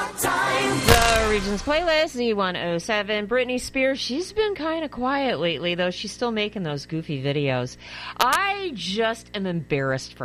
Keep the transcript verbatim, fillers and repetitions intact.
The Regions Playlist, Z one oh seven. Britney Spears, she's been kind of quiet lately, though she's still making those goofy videos. I just am embarrassed for